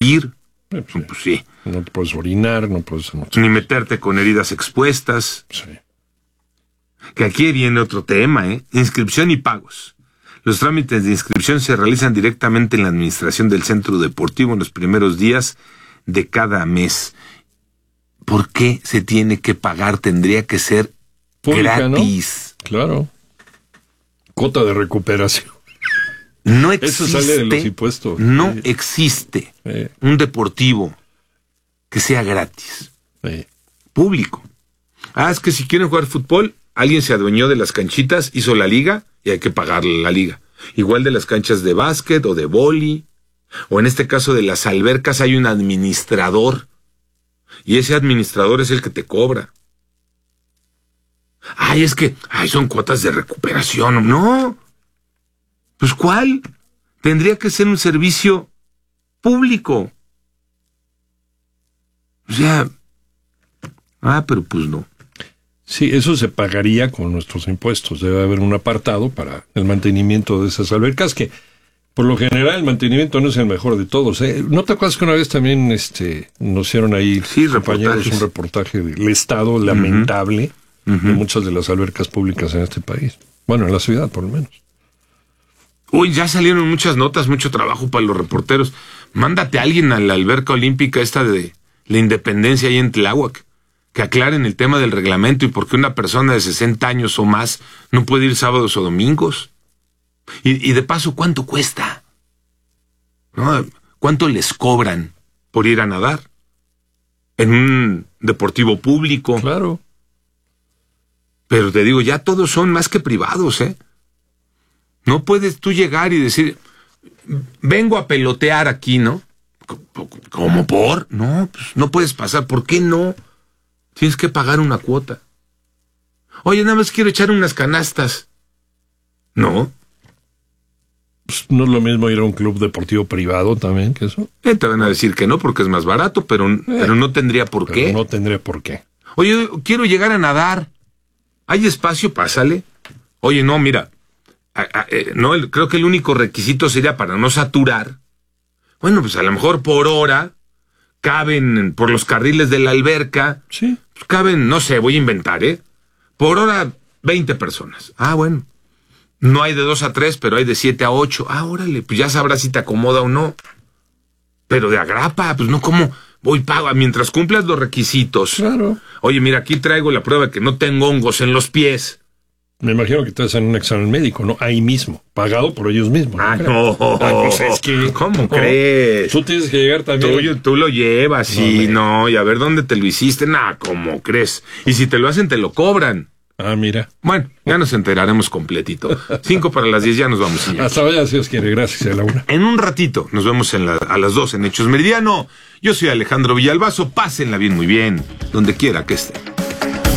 salir. Sí. Pues sí. No te puedes orinar, no puedes... Ni meterte con heridas expuestas. Sí. Que aquí viene otro tema, inscripción y pagos. Los trámites de inscripción se realizan directamente en la administración del centro deportivo en los primeros días de cada mes. ¿Por qué se tiene que pagar? Tendría que ser Pública, gratis. ¿no? Claro. Cuota de recuperación. No existe. Eso sale de los impuestos. No existe un deportivo que sea gratis. Público. Es que si quieren jugar fútbol, alguien se adueñó de las canchitas, hizo la liga y hay que pagarle la liga. Igual de las canchas de básquet o de vóley, o en este caso de las albercas hay un administrador y ese administrador es el que te cobra. Es que son cuotas de recuperación. No. Pues ¿cuál? Tendría que ser un servicio público. O sea, pero pues no. Sí, eso se pagaría con nuestros impuestos. Debe haber un apartado para el mantenimiento de esas albercas, que por lo general el mantenimiento no es el mejor de todos. ¿No te acuerdas que una vez también nos hicieron ahí compañeros un reportaje del estado lamentable de muchas de las albercas públicas en este país? Bueno, en la ciudad por lo menos. Ya salieron muchas notas, mucho trabajo para los reporteros. Mándate a alguien a la alberca olímpica esta de la Independencia ahí en Tláhuac, que aclaren el tema del reglamento y por qué una persona de 60 años o más no puede ir sábados o domingos. Y de paso, ¿cuánto cuesta? ¿No? ¿Cuánto les cobran por ir a nadar? En un deportivo público. Claro. Pero te digo, ya todos son más que privados, No puedes tú llegar y decir, vengo a pelotear aquí, ¿no? ¿Cómo por? No, pues no puedes pasar. ¿Por qué no? Tienes que pagar una cuota. Oye, nada más quiero echar unas canastas. No. Pues no es lo mismo ir a un club deportivo privado también que eso. Te van a decir que no porque es más barato, pero no tendría por qué. No tendría por qué. Oye, quiero llegar a nadar. ¿Hay espacio? Pásale. Oye, no, mira. Creo que el único requisito sería para no saturar. Bueno, pues a lo mejor por hora caben por los carriles de la alberca. Sí. Pues caben, no sé, voy a inventar, por hora 20 personas. Bueno. No hay de 2 a 3, pero hay de 7 a 8. Órale, pues ya sabrás si te acomoda o no. Pero de agrapa, pues no, ¿cómo? Voy pago mientras cumplas los requisitos. Claro. Oye, mira, aquí traigo la prueba de que no tengo hongos en los pies. Me imagino que te hacen un examen médico, ¿no? Ahí mismo, pagado por ellos mismos. No. Pues es que, ¿cómo crees? Tú tienes que llegar también. Tú lo llevas y y a ver dónde te lo hiciste. ¿Cómo crees? Y si te lo hacen, te lo cobran. Mira. Bueno, ya nos enteraremos completito. 5 para las 10, ya nos vamos. Hasta mañana, si Dios quiere. Gracias, a la 1. En un ratito, nos vemos a las 2 en Hechos Meridiano. Yo soy Alejandro Villalbazo. Pásenla bien, muy bien, donde quiera que estén.